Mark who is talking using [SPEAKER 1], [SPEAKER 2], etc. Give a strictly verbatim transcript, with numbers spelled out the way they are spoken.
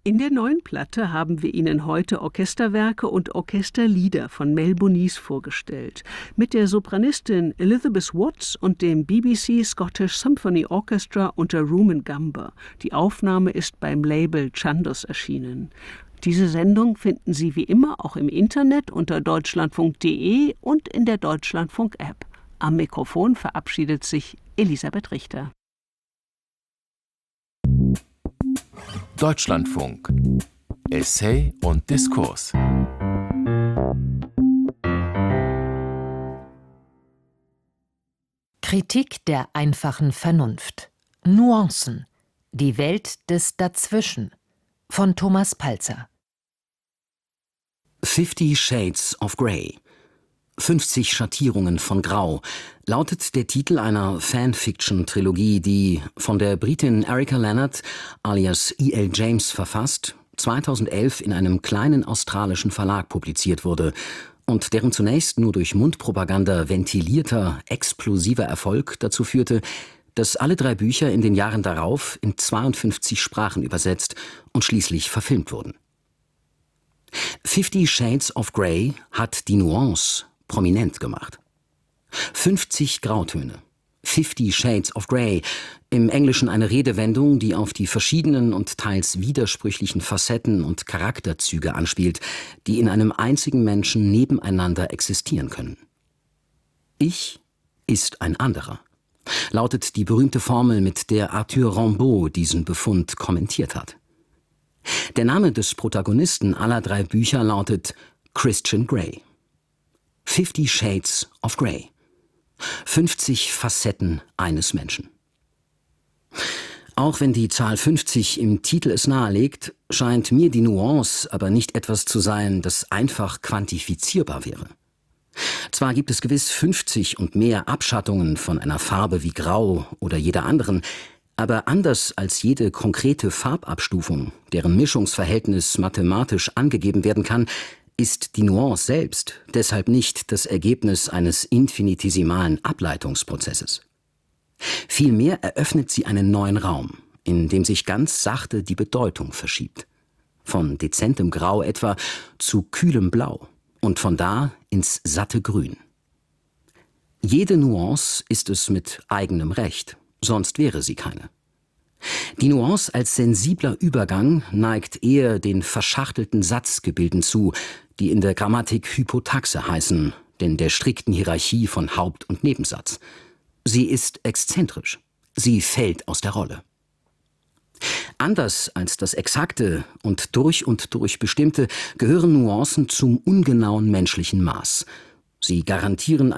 [SPEAKER 1] In der neuen Platte haben wir Ihnen heute Orchesterwerke und Orchesterlieder von Mel Bonis vorgestellt, mit der Sopranistin Elizabeth Watts und dem B B C Scottish Symphony Orchestra unter Rumen Gamba. Die Aufnahme ist beim Label Chandos erschienen. Diese Sendung finden Sie wie immer auch im Internet unter deutschlandfunk punkt de und in der Deutschlandfunk-App. Am Mikrofon verabschiedet sich Elisabeth Richter.
[SPEAKER 2] Deutschlandfunk. Essay und Diskurs.
[SPEAKER 3] Kritik der einfachen Vernunft. Nuancen. Die Welt des Dazwischen. Von Thomas Palzer.
[SPEAKER 4] Fifty Shades of Grey. fünfzig Schattierungen von Grau lautet der Titel einer Fanfiction-Trilogie, die von der Britin Erica Leonard alias E L James verfasst, zweitausendelf in einem kleinen australischen Verlag publiziert wurde und deren zunächst nur durch Mundpropaganda ventilierter, explosiver Erfolg dazu führte, dass alle drei Bücher in den Jahren darauf in zweiundfünfzig Sprachen übersetzt und schließlich verfilmt wurden. Fifty Shades of Grey hat die Nuance prominent gemacht. fünfzig Grautöne. Fifty Shades of Grey. Im Englischen eine Redewendung, die auf die verschiedenen und teils widersprüchlichen Facetten und Charakterzüge anspielt, die in einem einzigen Menschen nebeneinander existieren können. Ich ist ein anderer, lautet die berühmte Formel, mit der Arthur Rimbaud diesen Befund kommentiert hat. Der Name des Protagonisten aller drei Bücher lautet Christian Grey. Fifty Shades of Grey. fünfzig Facetten eines Menschen. Auch wenn die Zahl fünfzig im Titel es nahelegt, scheint mir die Nuance aber nicht etwas zu sein, das einfach quantifizierbar wäre. Zwar gibt es gewiss fünfzig und mehr Abschattungen von einer Farbe wie Grau oder jeder anderen, aber anders als jede konkrete Farbabstufung, deren Mischungsverhältnis mathematisch angegeben werden kann, ist die Nuance selbst deshalb nicht das Ergebnis eines infinitesimalen Ableitungsprozesses. Vielmehr eröffnet sie einen neuen Raum, in dem sich ganz sachte die Bedeutung verschiebt. Von dezentem Grau etwa zu kühlem Blau und von da ins satte Grün. Jede Nuance ist es mit eigenem Recht, sonst wäre sie keine. Die Nuance als sensibler Übergang neigt eher den verschachtelten Satzgebilden zu, die in der Grammatik Hypotaxe heißen, denn der strikten Hierarchie von Haupt- und Nebensatz. Sie ist exzentrisch. Sie fällt aus der Rolle. Anders als das Exakte und durch und durch Bestimmte gehören Nuancen zum ungenauen menschlichen Maß. Sie garantieren